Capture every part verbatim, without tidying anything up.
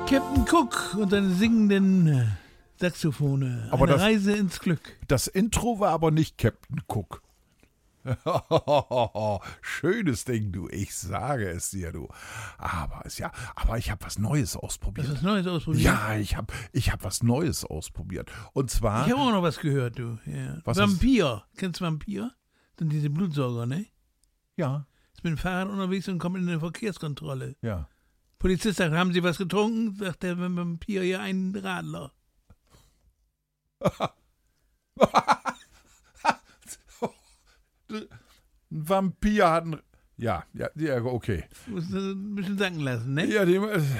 Captain Cook und seine singenden Saxophone. Aber Eine das- Reise ins Glück. Das Intro war aber nicht Captain Cook. Schönes Ding, du. Ich sage es dir, du. Aber es ja, aber ich habe was Neues ausprobiert. Hast du was Neues ausprobiert? Ja, ich habe ich hab was Neues ausprobiert. Und zwar. Ich habe auch noch was gehört, du. Ja. Was Vampir. Kennst du Vampir? Sind diese Blutsauger, ne? Ja, Ich bin mit dem Fahrrad unterwegs und komme in eine Verkehrskontrolle. ja. Polizist sagt, haben Sie was getrunken? Sagt der Vampir, ja, einen Radler. Ein Vampir hat ein. Ja, ja, ja, okay. Muss ein bisschen sacken lassen, ne? Ja, dem, äh,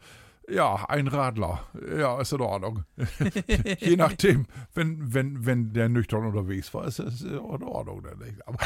ja, ein Radler. Ja, ist in Ordnung. Je nachdem, wenn, wenn, wenn der nüchtern unterwegs war, ist das in Ordnung. Aber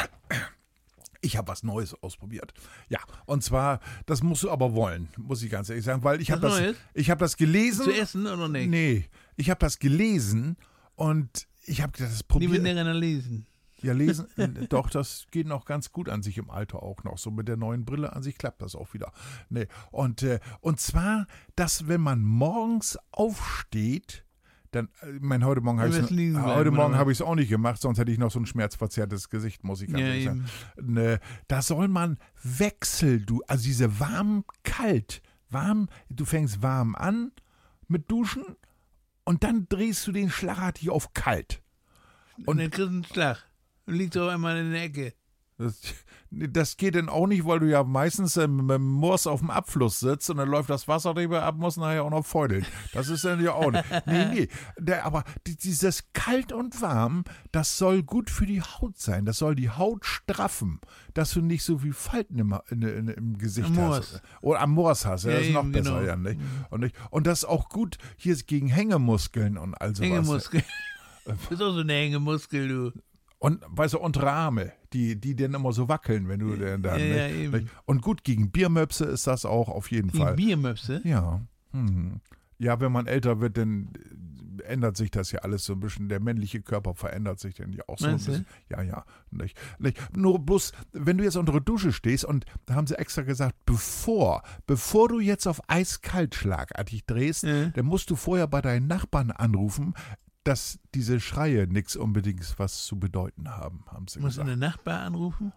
ich habe was Neues ausprobiert. Ja, und zwar, das musst du aber wollen, muss ich ganz ehrlich sagen, weil ich habe Was das, Neues? ich habe das gelesen. Zu essen oder nicht? Nee, ich habe das gelesen und ich habe das Die mit probiert. Nerner lesen. Ja, lesen, äh, doch, das geht noch ganz gut an sich im Alter auch noch. So mit der neuen Brille an sich klappt das auch wieder. Nee. Und, äh, und zwar, dass wenn man morgens aufsteht, dann, äh, mein, heute Morgen habe Du ich wirst liegen bleiben, heute Morgen oder habe ich es auch nicht gemacht, sonst hätte ich noch so ein schmerzverzerrtes Gesicht, muss ich ganz Ja, ehrlich eben. sagen. Ne, da soll man Wechsel, du, also diese warm, kalt, warm, du fängst warm an mit Duschen und dann drehst du den schlagartig auf kalt. Und dann kriegst du einen Schlag. Und liegst auf einmal in der Ecke. Das, das geht denn auch nicht, weil du ja meistens äh, mit dem Moors auf dem Abfluss sitzt und dann läuft das Wasser drüber ab, muss nachher auch noch feudeln. Das ist dann ja auch nicht. Nee, nee. Der, aber die, dieses kalt und warm, das soll gut für die Haut sein. Das soll die Haut straffen, dass du nicht so viel Falten im, in, in, im Gesicht Am hast. Moors. Oder am Moors hast. Ja, Ja, das ist noch eben, besser, genau. ja, nicht? Und, nicht? Und das ist auch gut hier ist gegen Hängemuskeln und all sowas. Hängemuskel. Du bist auch so eine Hängemuskel, du. Und weißt du, untere Arme, die, die dann immer so wackeln, wenn du dann. dann Ja, ja, nicht? eben. Nicht? Und gut, gegen Biermöpse ist das auch auf jeden Die Fall. Biermöpse. Ja. Mhm. Ja, wenn man älter wird, dann ändert sich das ja alles so ein bisschen. Der männliche Körper verändert sich dann ja auch so Meinst ein du? bisschen. Ja, ja. Nicht, nicht. Nur bloß, wenn du jetzt unter der Dusche stehst und da haben sie extra gesagt, bevor, bevor du jetzt auf eiskalt schlagartig drehst, Ja. dann musst du vorher bei deinen Nachbarn anrufen, dass diese Schreie nichts unbedingt was zu bedeuten haben, haben sie Musst du gesagt. einen Nachbar anrufen?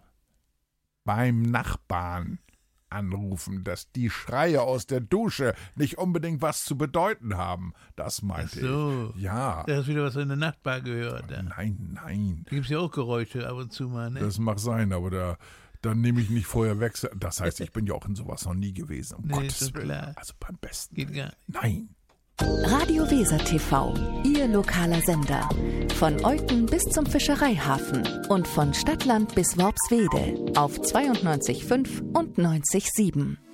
Beim Nachbarn anrufen, dass die Schreie aus der Dusche nicht unbedingt was zu bedeuten haben. Das Ach meinte so. ich. Ja. Da hast wieder was in der Nachbar gehört. Da, Nein, nein. da gibt es ja auch Geräusche ab und zu mal, ne? Das mag sein, aber da, dann nehme ich nicht vorher weg. Das heißt, ich bin ja auch in sowas noch nie gewesen. Um Nee, Gottes ist doch Willen. klar. Also beim besten. Geht gar nicht. Nein. Radio Weser T V, Ihr lokaler Sender. Von Olten bis zum Fischereihafen und von Stadtland bis Worpswede auf zweiundneunzig Komma fünf und neunzig Komma sieben.